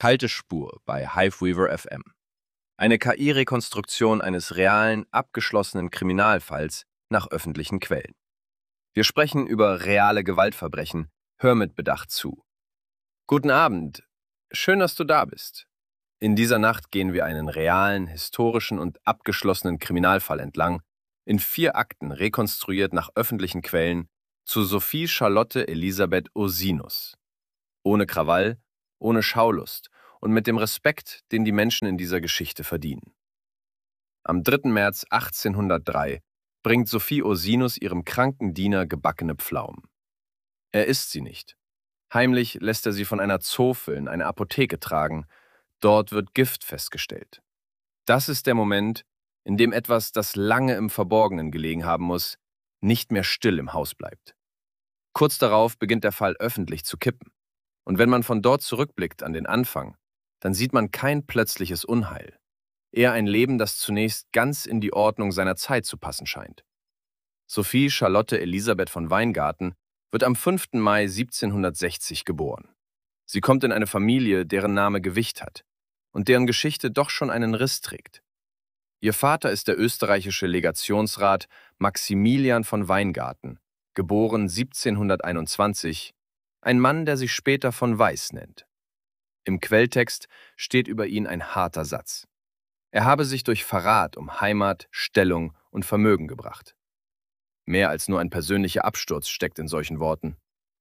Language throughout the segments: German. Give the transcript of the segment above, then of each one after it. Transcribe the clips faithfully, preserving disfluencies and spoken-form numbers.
Kalte Spur bei Hiveweaver F M. Eine K I-Rekonstruktion eines realen, abgeschlossenen Kriminalfalls nach öffentlichen Quellen. Wir sprechen über reale Gewaltverbrechen. Hör mit Bedacht zu. Guten Abend. Schön, dass du da bist. In dieser Nacht gehen wir einen realen, historischen und abgeschlossenen Kriminalfall entlang, in vier Akten rekonstruiert nach öffentlichen Quellen, zu Sophie Charlotte Elisabeth Ursinus. Ohne Krawall, ohne Schaulust und mit dem Respekt, den die Menschen in dieser Geschichte verdienen. Am dritten März achtzehnhundertdrei bringt Sophie Ursinus ihrem kranken Diener gebackene Pflaumen. Er isst sie nicht. Heimlich lässt er sie von einer Zofe in eine Apotheke tragen. Dort wird Gift festgestellt. Das ist der Moment, in dem etwas, das lange im Verborgenen gelegen haben muss, nicht mehr still im Haus bleibt. Kurz darauf beginnt der Fall öffentlich zu kippen. Und wenn man von dort zurückblickt an den Anfang, dann sieht man kein plötzliches Unheil. Eher ein Leben, das zunächst ganz in die Ordnung seiner Zeit zu passen scheint. Sophie Charlotte Elisabeth von Weingarten wird am fünften Mai siebzehnhundertsechzig geboren. Sie kommt in eine Familie, deren Name Gewicht hat und deren Geschichte doch schon einen Riss trägt. Ihr Vater ist der österreichische Legationsrat Maximilian von Weingarten, geboren siebzehnhunderteinundzwanzig, ein Mann, der sich später von Weiß nennt. Im Quelltext steht über ihn ein harter Satz. Er habe sich durch Verrat um Heimat, Stellung und Vermögen gebracht. Mehr als nur ein persönlicher Absturz steckt in solchen Worten.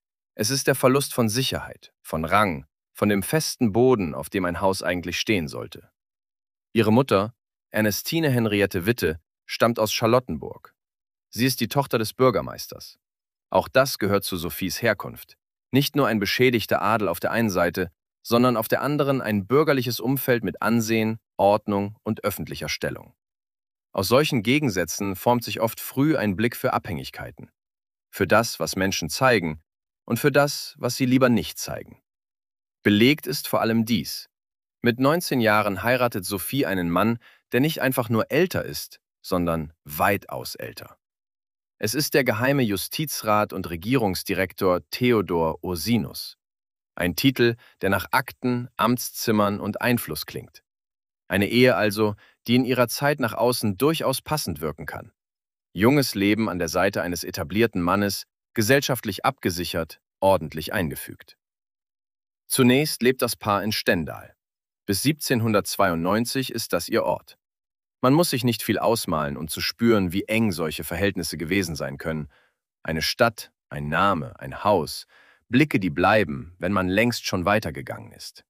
Es ist der Verlust von Sicherheit, von Rang, von dem festen Boden, auf dem ein Haus eigentlich stehen sollte. Ihre Mutter, Ernestine Henriette Witte, stammt aus Charlottenburg. Sie ist die Tochter des Bürgermeisters. Auch das gehört zu Sophies Herkunft. Nicht nur ein beschädigter Adel auf der einen Seite, sondern auf der anderen ein bürgerliches Umfeld mit Ansehen, Ordnung und öffentlicher Stellung. Aus solchen Gegensätzen formt sich oft früh ein Blick für Abhängigkeiten, für das, was Menschen zeigen und für das, was sie lieber nicht zeigen. Belegt ist vor allem dies. Mit neunzehn Jahren heiratet Sophie einen Mann, der nicht einfach nur älter ist, sondern weitaus älter. Es ist der geheime Justizrat und Regierungsdirektor Theodor Ursinus. Ein Titel, der nach Akten, Amtszimmern und Einfluss klingt. Eine Ehe also, die in ihrer Zeit nach außen durchaus passend wirken kann. Junges Leben an der Seite eines etablierten Mannes, gesellschaftlich abgesichert, ordentlich eingefügt. Zunächst lebt das Paar in Stendal. Bis siebzehnhundertzweiundneunzig ist das ihr Ort. Man muss sich nicht viel ausmalen, um zu spüren, wie eng solche Verhältnisse gewesen sein können. Eine Stadt, ein Name, ein Haus, Blicke, die bleiben, wenn man längst schon weitergegangen ist.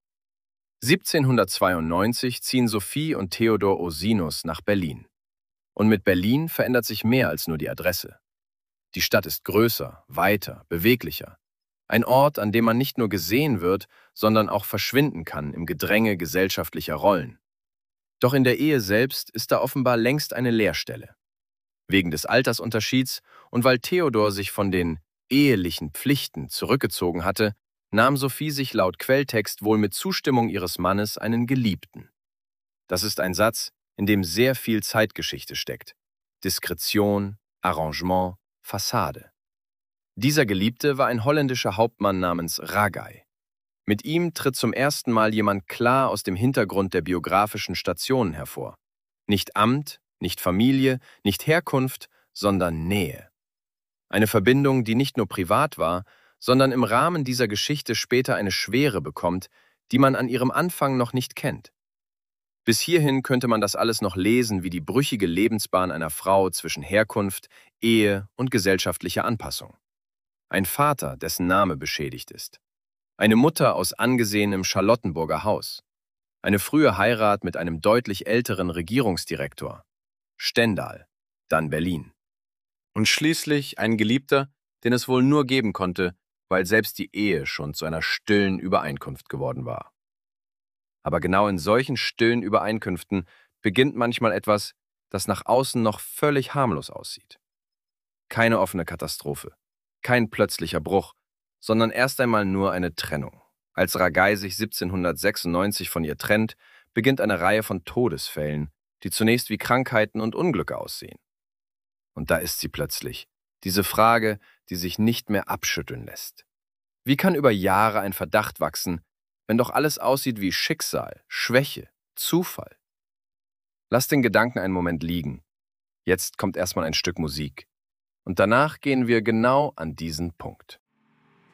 siebzehnhundertzweiundneunzig ziehen Sophie und Theodor Ursinus nach Berlin. Und mit Berlin verändert sich mehr als nur die Adresse. Die Stadt ist größer, weiter, beweglicher. Ein Ort, an dem man nicht nur gesehen wird, sondern auch verschwinden kann im Gedränge gesellschaftlicher Rollen. Doch in der Ehe selbst ist da offenbar längst eine Leerstelle. Wegen des Altersunterschieds und weil Theodor sich von den ehelichen Pflichten zurückgezogen hatte, nahm Sophie sich laut Quelltext wohl mit Zustimmung ihres Mannes einen Geliebten. Das ist ein Satz, in dem sehr viel Zeitgeschichte steckt. Diskretion, Arrangement, Fassade. Dieser Geliebte war ein holländischer Hauptmann namens Ragay. Mit ihm tritt zum ersten Mal jemand klar aus dem Hintergrund der biografischen Stationen hervor. Nicht Amt, nicht Familie, nicht Herkunft, sondern Nähe. Eine Verbindung, die nicht nur privat war, sondern im Rahmen dieser Geschichte später eine Schwere bekommt, die man an ihrem Anfang noch nicht kennt. Bis hierhin könnte man das alles noch lesen wie die brüchige Lebensbahn einer Frau zwischen Herkunft, Ehe und gesellschaftlicher Anpassung. Ein Vater, dessen Name beschädigt ist. Eine Mutter aus angesehenem Charlottenburger Haus. Eine frühe Heirat mit einem deutlich älteren Regierungsdirektor. Stendal, dann Berlin. Und schließlich ein Geliebter, den es wohl nur geben konnte, weil selbst die Ehe schon zu einer stillen Übereinkunft geworden war. Aber genau in solchen stillen Übereinkünften beginnt manchmal etwas, das nach außen noch völlig harmlos aussieht. Keine offene Katastrophe, kein plötzlicher Bruch, sondern erst einmal nur eine Trennung. Als Ragay sich siebzehnhundertsechsundneunzig von ihr trennt, beginnt eine Reihe von Todesfällen, die zunächst wie Krankheiten und Unglücke aussehen. Und da ist sie plötzlich, diese Frage, die sich nicht mehr abschütteln lässt. Wie kann über Jahre ein Verdacht wachsen, Wenn doch alles aussieht wie Schicksal, Schwäche, Zufall. Lass den Gedanken einen Moment liegen. Jetzt kommt erstmal ein Stück Musik. Und danach gehen wir genau an diesen Punkt.